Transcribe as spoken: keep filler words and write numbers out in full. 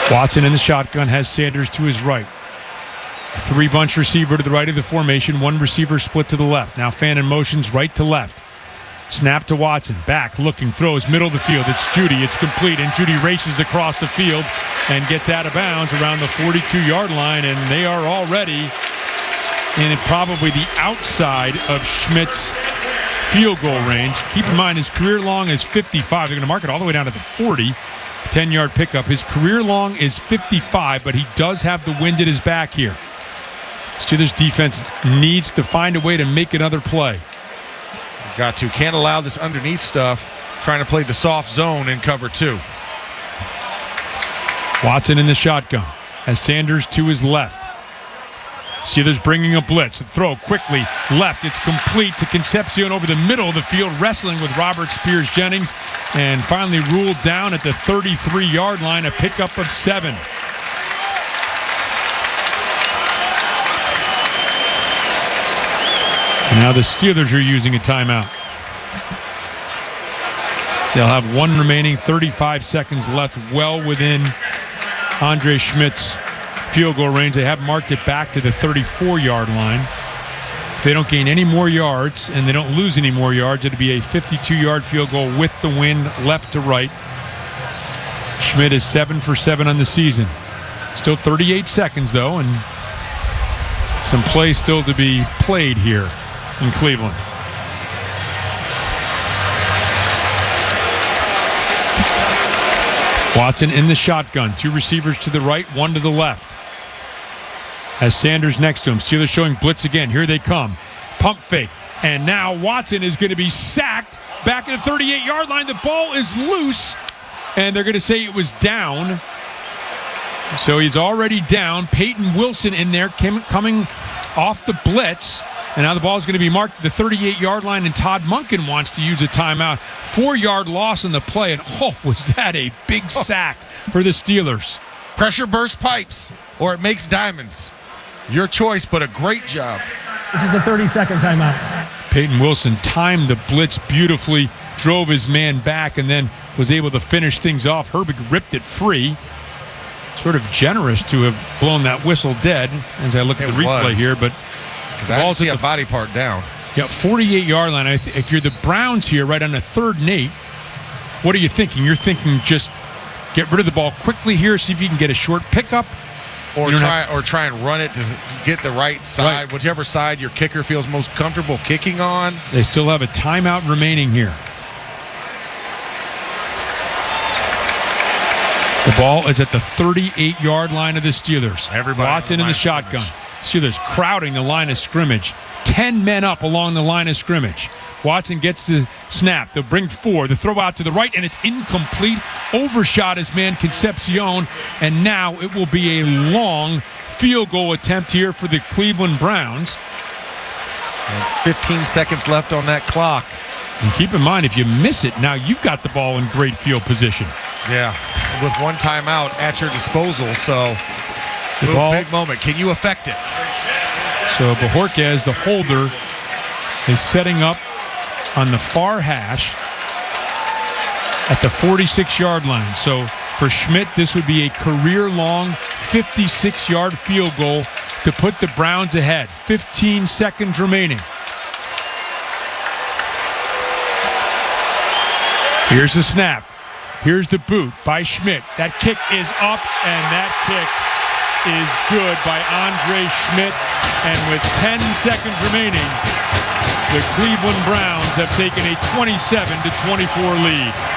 Watson in the shotgun has Sanders to his right. Three bunch receiver to the right of the formation. One receiver split to the left. Now Fannin motions right to left. Snap to Watson. Back, looking, throws, middle of the field. It's Judy. It's complete. And Judy races across the field and gets out of bounds around the forty-two-yard line. And they are already in probably the outside of Schmidt's field goal range. Keep in mind, his career long is fifty-five. They're going to mark it all the way down to the forty. ten-yard pickup. His career long is fifty-five, but he does have the wind at his back here. Steelers defense needs to find a way to make another play. Got to. Can't allow this underneath stuff, trying to play the soft zone in cover two. Watson in the shotgun has Sanders to his left. Steelers bringing a blitz. Throw quickly left. It's complete to Concepcion over the middle of the field, wrestling with Robert Spears-Jennings, and finally ruled down at the thirty-three-yard line, a pickup of seven. Now the Steelers are using a timeout. They'll have one remaining, thirty-five seconds left, well within Andre Schmidt's field goal range. They have marked it back to the thirty-four-yard line. If they don't gain any more yards and they don't lose any more yards, it'll be a fifty-two-yard field goal with the wind left to right. Schmidt is seven for seven on the season. Still thirty-eight seconds, though, and some play still to be played here in Cleveland. Watson in the shotgun. Two receivers to the right, one to the left. Has Sanders next to him. Steelers showing blitz again. Here they come. Pump fake. And now Watson is going to be sacked back at the thirty-eight-yard line. The ball is loose, and they're going to say it was down. So he's already down. Peyton Wilson in there came, coming off the blitz. And now the ball is going to be marked at the thirty-eight-yard line, and Todd Monken wants to use a timeout. Four-yard loss in the play, and oh, was that a big sack for the Steelers. Pressure burst pipes, or it makes diamonds. Your choice, but a great job. This is the thirty-second timeout. Peyton Wilson timed the blitz beautifully, drove his man back, and then was able to finish things off. Herbig ripped it free. Sort of generous to have blown that whistle dead, as I look at it the replay was. here, but because I didn't see a body part down. Yeah, forty-eight-yard line. I th- if you're the Browns here, right on the third and eight, what are you thinking? You're thinking just get rid of the ball quickly here, see if you can get a short pickup. Or try have, or try and run it to get the right side, right. Whichever side your kicker feels most comfortable kicking on. They still have a timeout remaining here. The ball is at the thirty-eight-yard line of the Steelers. Everybody Watson in the shotgun. Steelers crowding the line of scrimmage. Ten men up along the line of scrimmage. Watson gets the snap. They'll bring four. The throw out to the right, and it's incomplete. Overshot his man Concepcion, and now it will be a long field goal attempt here for the Cleveland Browns. And fifteen seconds left on that clock. And keep in mind, if you miss it, now you've got the ball in great field position. Yeah, with one timeout at your disposal, so the ball, big moment. Can you affect it? So Bojorquez, the holder, is setting up on the far hash at the forty-six-yard line. So for Schmidt, this would be a career-long fifty-six-yard field goal to put the Browns ahead. fifteen seconds remaining. Here's the snap. Here's the boot by Schmidt. That kick is up, and that kick is good by Andre Schmidt. And with ten seconds remaining, the Cleveland Browns have taken a twenty-seven to twenty-four lead.